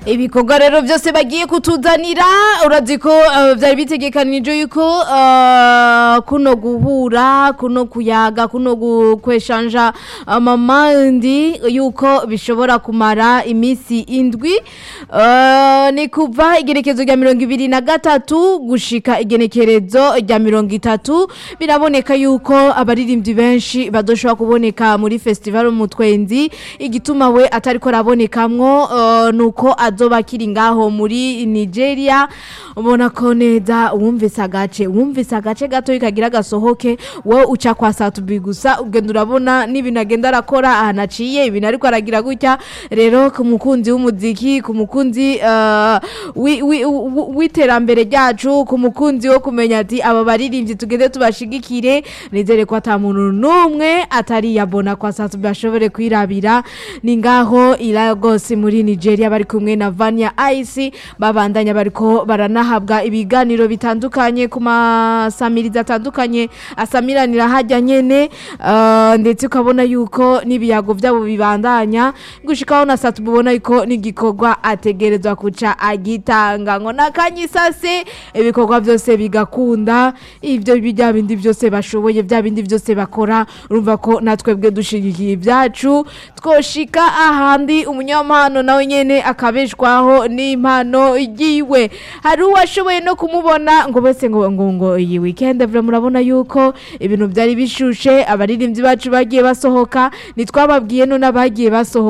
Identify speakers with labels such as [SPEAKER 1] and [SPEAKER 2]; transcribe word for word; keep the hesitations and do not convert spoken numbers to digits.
[SPEAKER 1] ibikorwa rero byose bagiye kutuzanira urazi ko uh, byari bitegekanije yuko uh, kuno guhura kuno kuyaga kuno kweshanja amamandi yuko bishobora kumara imisi indwi uh, ni kuva igenekerezo rya mirongo ibiri na gatatu gushika igenekerezo rya mirongo itatu biraboneka yuko abaririmbyi benshi badoshobora kuboneka muri festival mu Twenzi igituma we atari ko rabonekamwo uh, nuko azoba kiri ngaho muri Nigeria ubona ko neza wumvise agace wumvise agace gato ikagira gasohoke wo uca kwa Satubi gusa ugenda urabona n'ibintu agenda arakora ahanaciye ibintu ariko aragira gutya rero ku mukunzi w'umuziki ku mukunzi uh, w'iterambere ryacu ku mukunzi wo kumenya ati aba baririmbyi tugende tubashigikire nizere ko atamuntu numwe atari yabona kwa Satubi bashobore kwirabira ni ngaho Lagos muri Nigeria bari kumwe na Vania Ice babandanya bariko baranahabwa ibiganiro bitandukanye ku masamiriza atandukanye asamiranira hajya nyene uh, ndetse ukabona yuko nibiyago byabo bibandanya gushikaho na Satubi ubona yuko n'igikorwa ategerezwa kuca agitanga ngo nakanyisase ibikorwa byose bigakunda ivyo bijya bindi byose bashoboye bya bindi byose bakora urumva ko natwebwe dushigikiye ibyacu twoshika ahandi umunyamano nawe nyene akabeshwaho n'impano igiwe hari uwashoboye no kumubona ngo bose ngo ngo ngo iyi weekend vra murabona yuko ibintu byari bishushe abaririmbyi bacu bagiye basohoka nitwababwiye no nabagiye basohoka